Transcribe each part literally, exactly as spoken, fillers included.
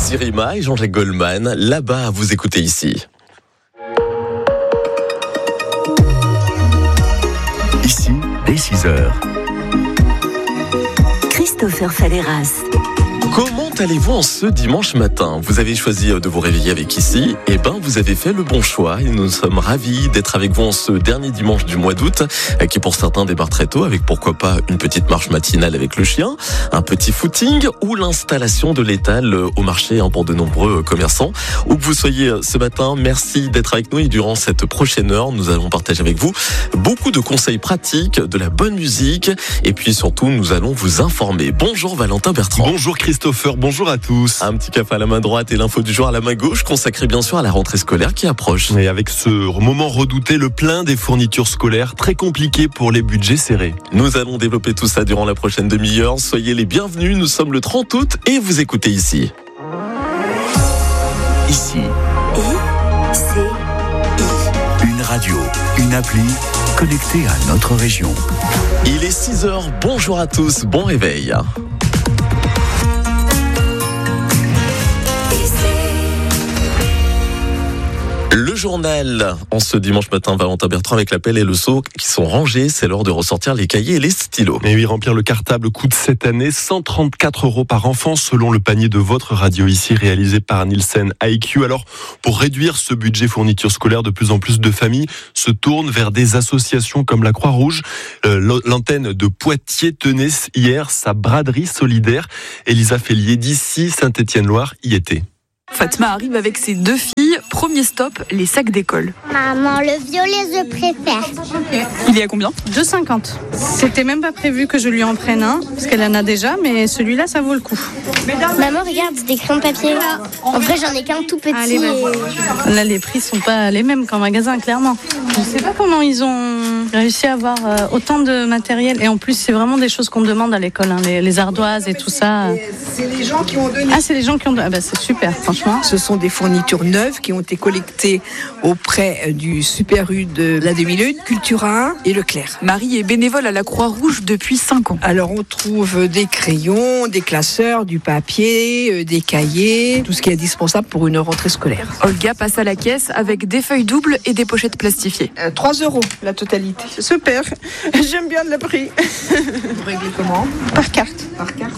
Sirima et Jean-Jacques Goldman, là-bas, vous écoutez ici. Ici, dès six heures. Christopher Falleras. Comment allez-vous en ce dimanche matin ? Vous avez choisi de vous réveiller avec ici, et ben vous avez fait le bon choix et nous sommes ravis d'être avec vous en ce dernier dimanche du mois d'août, qui pour certains démarre très tôt avec pourquoi pas une petite marche matinale avec le chien, un petit footing ou l'installation de l'étal au marché pour de nombreux commerçants. Où que vous soyez ce matin, merci d'être avec nous et durant cette prochaine heure, nous allons partager avec vous beaucoup de conseils pratiques, de la bonne musique et puis surtout nous allons vous informer. Bonjour Valentin Bertrand. Bonjour Christopher, bonjour à tous. Un petit café à la main droite et l'info du jour à la main gauche, consacré bien sûr à la rentrée scolaire qui approche. Et avec ce moment redouté, le plein des fournitures scolaires, très compliqué pour les budgets serrés. Nous allons développer tout ça durant la prochaine demi-heure. Soyez les bienvenus, nous sommes le trente août et vous écoutez ici. Ici. I, C, I. Une radio, une appli connectée à notre région. Il est six heures, bonjour à tous, bon réveil. Le journal, en ce dimanche matin, Valentin Bertrand avec l'appel et le seau qui sont rangés. C'est l'heure de ressortir les cahiers et les stylos. Et oui, remplir le cartable coûte cette année cent trente-quatre euros par enfant selon le panier de votre radio ici réalisé par Nielsen I Q. Alors, pour réduire ce budget fourniture scolaire, de plus en plus de familles se tournent vers des associations comme la Croix-Rouge. Euh, l'antenne de Poitiers tenait hier sa braderie solidaire. Elisa Fellier d'ici Saint-Étienne-Loire y était. Fatma arrive avec ses deux filles. Premier stop, les sacs d'école. Maman, le violet, je préfère. Il est à combien ? deux cinquante. C'était même pas prévu que je lui en prenne un, parce qu'elle en a déjà, mais celui-là, ça vaut le coup. Maman, regarde, des crayons de papier. En vrai, j'en ai qu'un tout petit. Allez, et... Là, les prix sont pas les mêmes qu'en magasin, clairement. Je sais pas comment ils ont réussi à avoir autant de matériel. Et en plus, c'est vraiment des choses qu'on demande à l'école, hein, les, les ardoises et tout ça. C'est les gens qui ont donné. Ah, c'est les gens qui ont donné. Ah, bah, c'est super, franchement. Ce sont des fournitures neuves qui ont été collectées auprès du Super U de la demi-lune, Cultura et Leclerc. Marie est bénévole à la Croix-Rouge depuis cinq ans. Alors on trouve des crayons, des classeurs, du papier, des cahiers, tout ce qui est indispensable pour une rentrée scolaire. Olga passe à la caisse avec des feuilles doubles et des pochettes plastifiées. Euh, trois euros la totalité. Super, j'aime bien le prix. Vous réglez comment ? Par carte. Par carte.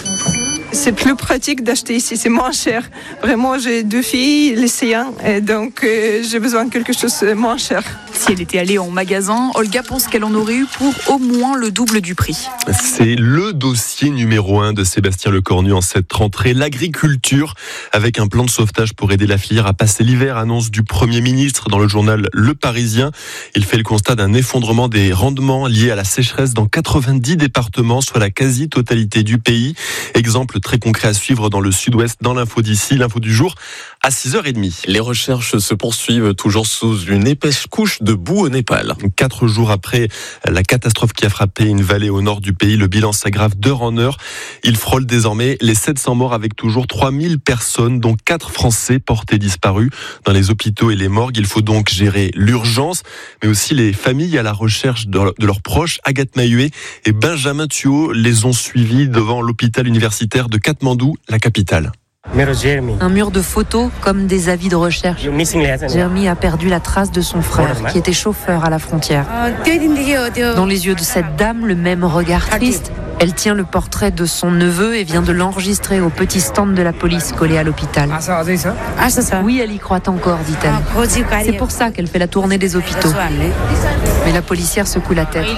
C'est plus pratique d'acheter ici, c'est moins cher. Vraiment, j'ai deux filles, lycéens, et donc euh, j'ai besoin de quelque chose de moins cher. Si elle était allée en magasin, Olga pense qu'elle en aurait eu pour au moins le double du prix. C'est le dossier numéro un de Sébastien Lecornu en cette rentrée, l'agriculture, avec un plan de sauvetage pour aider la filière à passer l'hiver, annonce du Premier ministre dans le journal Le Parisien. Il fait le constat d'un effondrement des rendements liés à la sécheresse dans quatre-vingt-dix départements, soit la quasi-totalité du pays. Exemple très concret à suivre dans le sud-ouest, dans l'info d'ici, l'info du jour, à six heures trente. Les recherches se poursuivent toujours sous une épaisse couche de boue au Népal. Quatre jours après la catastrophe qui a frappé une vallée au nord du pays, le bilan s'aggrave d'heure en heure. Il frôle désormais les sept cents morts avec toujours trois mille personnes, dont quatre Français portés disparus dans les hôpitaux et les morgues. Il faut donc gérer l'urgence, mais aussi les familles à la recherche de leurs proches. Agathe Mahué et Benjamin Thuot les ont suivis devant l'hôpital universitaire de Katmandou, la capitale. Un mur de photos comme des avis de recherche. Jeremy a perdu la trace de son frère qui était chauffeur à la frontière. Dans les yeux de cette dame, le même regard triste. Elle tient le portrait de son neveu et vient de l'enregistrer au petit stand de la police collé à l'hôpital. Ah, c'est ça. Oui, elle y croit encore, dit-elle. C'est pour ça qu'elle fait la tournée des hôpitaux. Mais la policière secoue la tête.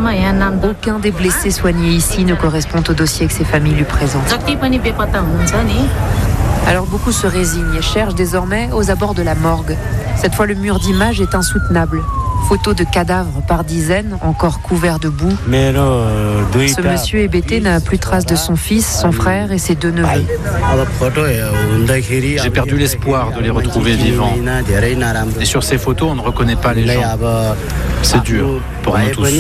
Aucun des blessés soignés ici ne correspond au dossier que ses familles lui présentent. Alors beaucoup se résignent et cherchent désormais aux abords de la morgue. Cette fois, le mur d'images est insoutenable. Photos de cadavres par dizaines, encore couverts de boue. Ce monsieur hébété n'a plus trace de son fils, son frère et ses deux neveux. J'ai perdu l'espoir de les retrouver vivants. Et sur ces photos, on ne reconnaît pas les gens. C'est dur pour nous tous.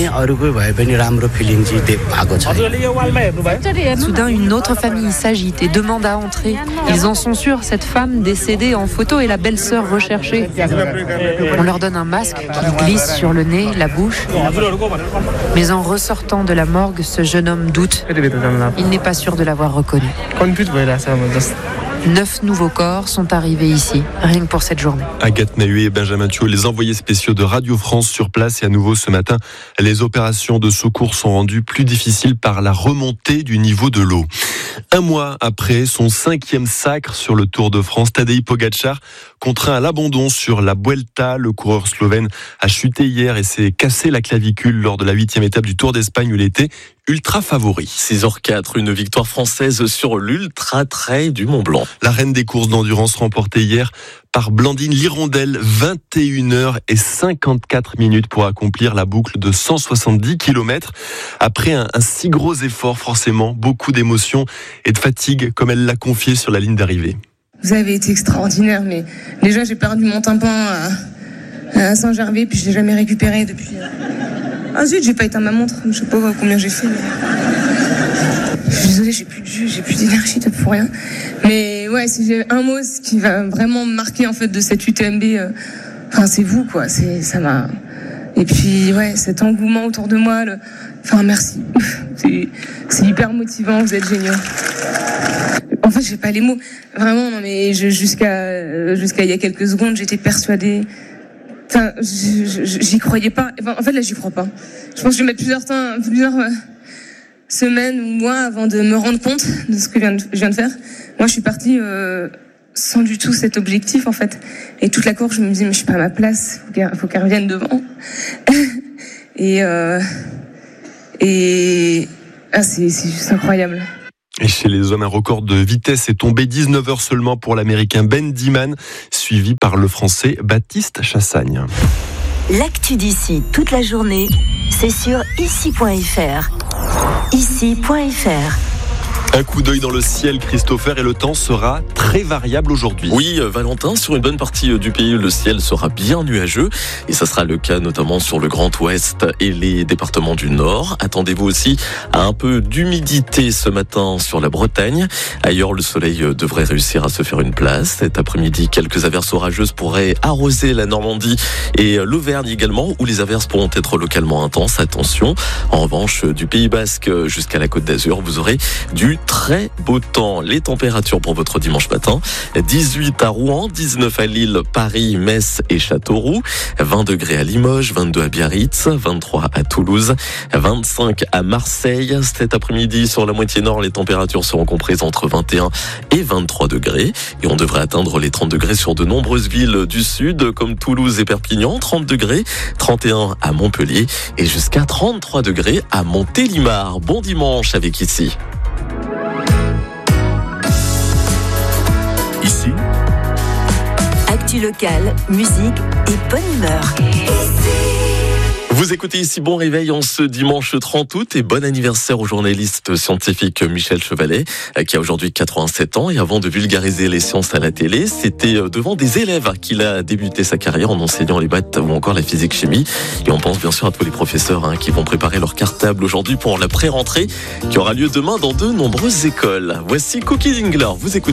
Soudain, une autre famille s'agite et demande à entrer. Ils en sont sûrs, cette femme décédée en photo est la belle-sœur recherchée. On leur donne un masque qui glisse sur le nez, la bouche. Mais en ressortant de la morgue, ce jeune homme doute. Il n'est pas sûr de l'avoir reconnu. Neuf nouveaux corps sont arrivés ici, rien que pour cette journée. Agathe Nahué et Benjamin Thiault, les envoyés spéciaux de Radio France sur place. Et à nouveau ce matin, les opérations de secours sont rendues plus difficiles par la remontée du niveau de l'eau. Un mois après son cinquième sacre sur le Tour de France, Tadej Pogačar contraint à l'abandon sur la Vuelta. Le coureur slovène a chuté hier et s'est cassé la clavicule lors de la huitième étape du Tour d'Espagne où il était ultra favori. six heures quatre, une victoire française sur l'Ultra Trail du Mont Blanc. La reine des courses d'endurance remportée hier par Blandine Lirondelle, vingt et une heures cinquante-quatre minutes pour accomplir la boucle de cent soixante-dix kilomètres. Après un, un si gros effort, forcément, beaucoup d'émotions et de fatigue, comme elle l'a confié sur la ligne d'arrivée. Vous avez été extraordinaire, mais déjà j'ai perdu mon tympan à, à Saint-Gervais, puis je l'ai jamais récupéré depuis. Ah zut, j'ai pas éteint ma montre, je sais pas combien j'ai fait. Mais... Je suis désolée, j'ai plus de jus, j'ai plus d'énergie pour rien. Mais ouais, si j'ai un mot qui va vraiment me marquer en fait de cette U T M B, euh, enfin c'est vous quoi, c'est ça m'a. Et puis ouais, cet engouement autour de moi, le... enfin merci, c'est, c'est hyper motivant, vous êtes géniaux. En fait, j'ai pas les mots, vraiment non mais je, jusqu'à jusqu'à il y a quelques secondes, j'étais persuadée. Enfin, j'y croyais pas. Enfin, en fait, là, j'y crois pas. Je pense que je vais mettre plusieurs temps, plusieurs euh, semaines ou mois avant de me rendre compte de ce que je viens de, je viens de faire. Moi, je suis partie euh, sans du tout cet objectif, en fait. Et toute la course, je me disais, mais je suis pas à ma place. Faut qu'elle, faut qu'elle revienne devant. et euh, et ah, c'est, c'est juste incroyable. Et chez les hommes, un record de vitesse est tombé, dix-neuf heures seulement pour l'Américain Ben Diman, suivi par le Français Baptiste Chassagne. L'actu d'ici toute la journée, c'est sur ici point f r. ici point f r. Un coup d'œil dans le ciel, Christopher, et le temps sera très variable aujourd'hui. Oui, Valentin, sur une bonne partie du pays, le ciel sera bien nuageux. Et ça sera le cas notamment sur le Grand Ouest et les départements du Nord. Attendez-vous aussi à un peu d'humidité ce matin sur la Bretagne. Ailleurs, le soleil devrait réussir à se faire une place. Cet après-midi, quelques averses orageuses pourraient arroser la Normandie et l'Auvergne également, où les averses pourront être localement intenses. Attention. En revanche, du Pays Basque jusqu'à la Côte d'Azur, vous aurez du très beau temps. Les températures pour votre dimanche matin, dix-huit à Rouen, dix-neuf à Lille, Paris, Metz et Châteauroux, vingt degrés à Limoges, vingt-deux à Biarritz, vingt-trois à Toulouse, vingt-cinq à Marseille. Cet après-midi, sur la moitié nord, les températures seront comprises entre vingt et un et vingt-trois degrés. Et on devrait atteindre les trente degrés sur de nombreuses villes du sud, comme Toulouse et Perpignan, trente degrés, trente et un à Montpellier et jusqu'à trente-trois degrés à Montélimar. Bon dimanche avec Ici. Ici, Actu locale, musique et bonne humeur. Vous écoutez Ici, bon réveil en ce dimanche trente août et bon anniversaire au journaliste scientifique Michel Chevalet qui a aujourd'hui quatre-vingt-sept ans. Et avant de vulgariser les sciences à la télé, c'était devant des élèves qu'il a débuté sa carrière en enseignant les maths ou encore la physique-chimie. Et on pense bien sûr à tous les professeurs hein, qui vont préparer leur cartable aujourd'hui pour la pré-rentrée qui aura lieu demain dans de nombreuses écoles. Voici Cookie Dingler, vous écoutez.